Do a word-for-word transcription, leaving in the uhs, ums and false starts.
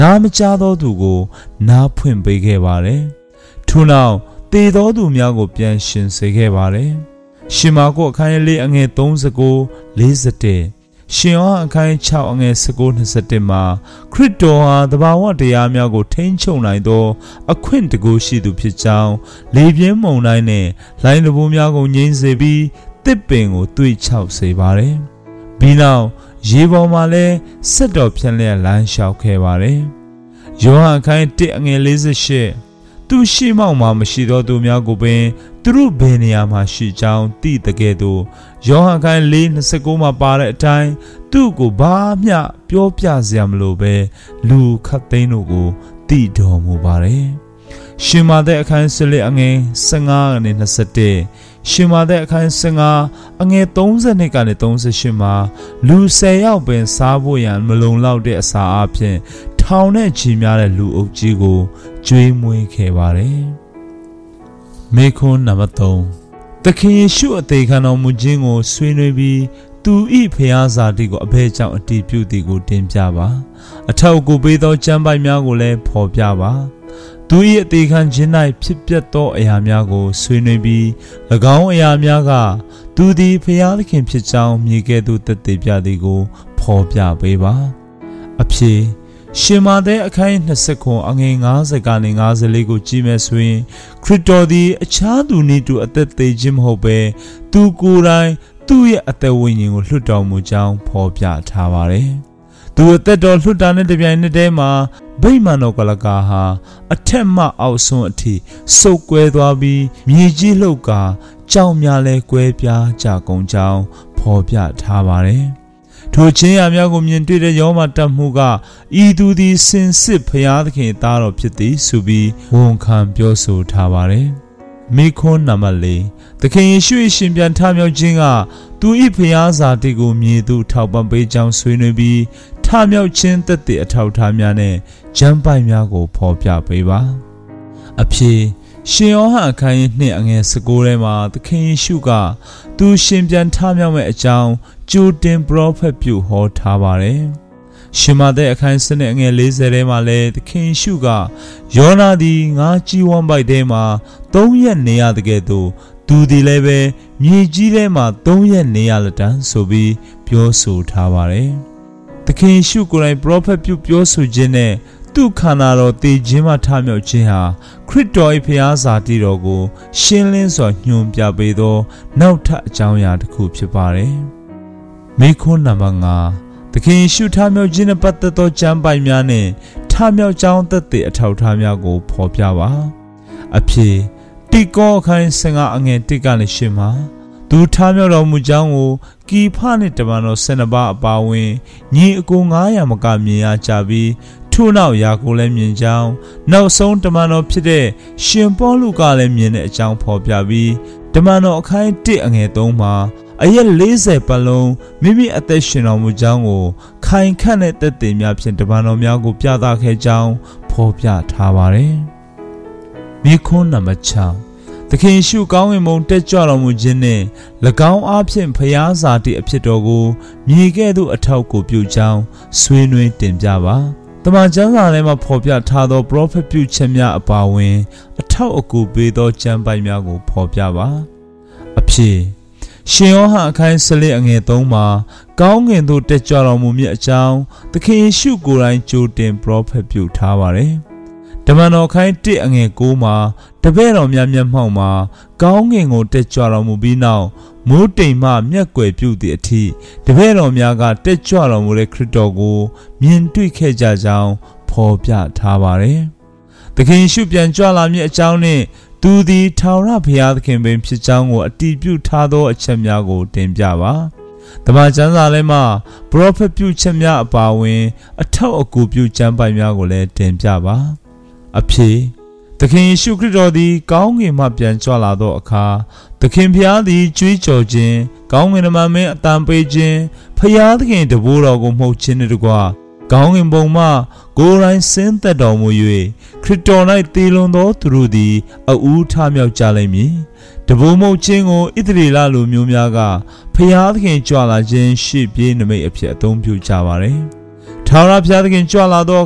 နာမကြားသောသူကိုနားဖွင့်ပေးခဲ့ပါတယ်ထို့နောက်တေသောသူများကိုပြန်ရှင်စေခဲ့ပါတယ်ရှင်မာကုအခန်းလေးအငယ်သုံး十九 လေး十一ရှင်ယောဟန်အခန်း၆အငယ်十九 ၂၁မှာခရစ်တော်ဟာတဘာဝတရားများကိုထိန်းချုပ်နိုင်သောအခွင့်တကူရှိသူဖြစ်ကြောင်းလေပြင်းမုန်တိုင်းနဲ့လိုင်းတဘိုးများကိုငြိမ်းစေပြီးတစ်ပင်ကိုတွေးချောက်စေပါတယ်ပြီးနောက်ရေပေါ်မှာလည်းဆက်တော်ဖြန့်လျက်လမ်းလျှောက်ခဲ့ပါတယ်ယောဟန်အခန်းတစ်အငယ်လေး十八သူရှိမောက်မှာမရှိသောသူများကိုပင်သူတို့ဘယ်နေရာမှာရှိကြောင်းသိတဲ့ကဲ့သို့ယောဟန်ခန်းလေး၂၉မှာပါတဲ့အတိုင်းသူ့ကိုဘာမျှပြောပြစရာမလိုပဲလူခတ်သိန်းတို့ကိုသိတော်မူပါတယ်ရှင်မာသက်အခန်း၁၄အငယ်၁၅ကနေ၂၁ရှင်မာသက်အခန်း၁၅အငယ်၃၂ကနေ၃၈မှာလူ၁၀ယောက်ပင်စားဖို့ရန်မလုံလောက်တဲ့အစာအပြင်ထောင်နဲ့ချီများတဲ့လူအုပ်ကြီးကိုကျွေးမွေးခဲ့ပါတယ်မေခွန်းနံပါတ်၃သခင်ယေရှုအသေးခံတော်မူခြင်းကိုဆွေးနွေးပြီးသူ၏ဖျားစာတိကိုအဘဲကြောင့်အတည်ပြုသည်ကိုတင်ပြပါအထောက်အကူပေးသောကျမ်းပိုက်များကိုလည်းဖော်ပြပါသူ၏အသေးခံခြင်း၌ဖြစ်ပျက်သောအရာများကိုဆွေးနွေးပြီး၎င်းအရာများကသူသည်ဖျားသခင်ဖြစ်ကြောင်းမြေကဲ့သို့သက်သေပြသည်ကိုဖော်ပြပေးပါအဖြစ်ရှင်မာသက်အခန်း၂၀ခွန်အငယ်၅၀ကနေ၅၄ကိုကြည့်မယ်ဆိုရင်ခရစ်တော်သည်အခြားသူနည်းတူအသက်သေးခြင်းမဟုတ်ပဲသူကိုယ်တိုင်သူ့ရဲ့အသက်ဝိညာဉ်ကိုလွှတ်တော်မူကြောင်းဖော်ပြထားပါတယ်။သူအသက်တော်လွှတ်တာနဲ့တပြိုင်နက်တည်းမှာဗိမာန်တော်ကလကာဟာအထက်မှအောက်ဆုံးအထိစုပ်ကွဲသွားပြီးမြေကြီးလှုပ်ကာကြောင်များလဲကွဲပြားကြကုန်ကြောင်းဖော်ပြထားပါတယ်။ထိုချင်းရာများကိုမြင်တွေ့တဲ့ယောမတက်မှုကဤသူသည်စင်စစ်ဖျားသခင်သားတော်ဖြစ်သည်ဆိုပြီးဝန်ခံပြောဆိုထားပါတယ်။မိခွန်းနံပါတ်၄သခင်ယေရှု၏ရှင်ပြန်ထမြောက်ခြင်းကသူ၏ဖျားစာတိကိုမြည်သူထောက်ပံ့ပေးကြောင်းဆွေးနွေးပြီးထမြောက်ခြင်းသက်သေအထောက်ထားများနဲ့ကျမ်းပိုက်များကိုဖော်ပြပေးပါ။အဖြစ်ရှင်ယောဟန်အခန်းကြီး၂အငယ်၁၉ထဲမှာသခင်ယေရှုကသူရှင်ပြန်ထမြောက်မဲ့အကြောင်းကြိုတင်ပရောဖက်ပြုဟောထားပါတယ်။ရှင်မာသက်အခန်း၁၂အငယ်၄၀ထဲမှာလည်းသခင်ယေရှုကယောနာသည်ငါးကြီးဝမ်းပိုက်ထဲမှာသုံးရက်နေရတဲ့ကဲ့သို့သူသည်လည်းပဲမြေကြီးထဲမှာသုံးရက်နေရလက်တန်းဆိုပြီးပြောဆိုထားပါတယ်။သခင်ယေရှုကိုယ်တိုင်ပရောဖက်ပြုပြောဆိုခြင်းနဲ့သူခန္ဓာတော်တည်ခြင်းမှထမြောက်ခြင်းဟာခရစ်တော်၏ဖျားစာတိတော်ကိုရှင်းလင်းစွာညွှန်ပြပေးသောနောက်ထပ်အကြောင်းအရာတစ်ခုဖြစ်ပါတယ်။မိခွန်းနံပါတ်၅သခင်ယေရှုထမြောက်ခြင်းနဲ့ပတ်သက်သောကျမ်းပိုက်များနဲ့ထမြောက်ကြောင်းသက်သေအထောက်အထားများကိုဖော်ပြပါ။အဖြစ်တိကောအခန်း၁၅အငယ်၁ကနေ၈မှာသူထမြောက်တော်မူကြောင်းကိုကီဖနှင့်တမန်တော်၁၂ပါးအပါအဝင်ညီအကို၅ရာမကမြင်ရကြပြီးထို့နောက်ယာကိုလည်းမြင်ကြောင်းနောက်ဆုံးတမန်တော်ဖြစ်တဲ့ရှင်ပေါလုကလည်းမြင်တဲ့အကြောင်းဖော်ပြပြီးတမန်တော်အခန်း၁အငယ်၃မှာအရက်၄၀ပတ်လုံးမိမိအသက်ရှင်တော်မူကြောင်းကိုခိုင်ခန့်တဲ့သက်သေများဖြင့်တမန်တော်များကိုပြသခဲ့ကြောင်းဖော်ပြထားပါတယ်။မိခွန်းနံပါတ်၆သခင်ယေရှုကောင်းကင်ဘုံတက်ကြွတော်မူခြင်းနှင့်၎င်းအားဖြင့်ဖျားစာတိအဖြစ်တော်ကိုမြေကဲ့သို့အထောက်ကိုပြုကြောင်းဆွေးနွေးတင်ပြပါတမန်ကျမ်းစာထဲမှာဖော်ပြထားသောပရောဖက်ပြုချက်များအပါအဝင်အထောက်အကူပေးသောကျမ်းပိုက်များကိုဖော်ပြပါအဖြစ်ရှင်ယောဟန်အခန်း၁၄အငယ်၃မှာကောင်းကင်သို့တက်ကြွတော်မူမည်အကြောင်းသခင်ယေရှုကိုယ်တိုင်ကြိုတင်ပရောဖက်ပြုထားပါတယ်တမန်တော်အခန်း၁အငယ်၉မှာတပည့်တော်များမျက်မှောက်မှာကောင်းကင်ကိုတက်ကြွတော်မူပြီးနောက်မိုးတိမ်မှမျက်ကွယ်ပြုသည့်အထိတပည့်တော်များကတက်ကြွတော်မူတဲ့ခရစ်တော်ကိုမြင်တွေ့ခဲ့ကြကြောင်းဖော်ပြထားပါတယ်။သခင်ယေရှုပြန်ကြွလာမည့်အကြောင်းနှင့်သူသည်ထာဝရဘုရားသခင်ပင်ဖြစ်ကြောင်းကိုအတည်ပြုထားသောအချက်များကိုတင်ပြပါ။တမန်ကျမ်းစာထဲမှာပရောဖက်ပြုချက်များအပါအဝင်အထောက်အကူပြုကျမ်းပိုက်များကိုလည်းတင်ပြပါ။အဖြစ်သခင်ယေရှုခရစ်တော်သည်ကောင်းကင်မှပြန်ကြွလာသောအခါသခင်ဖျားသည်ကြွေးကြော်ခြင်းကောင်းကင်နမမင်းအတန်ပေးခြင်းဖျားသခင်တဘိုးတော်ကိုမှုတ်ခြင်းနှင့်တကွကောင်းကင်ဘုံမှကိုယ်တိုင်ဆင်းသက်တော်မူ၍ခရစ်တော်၌တည်လွန်သောသူတို့သည်အဦးထမြောက်ကြလိမ့်မည်တဘိုးမှုတ်ခြင်းကိုဣသရေလလူမျိုးများကဖျားသခင်ကြွလာခြင်းရှေ့ပြေးနမိတ်အဖြစ်အသုံးပြုကြပါသည်ထာဝရဘုရားသခင်ကြွလာသော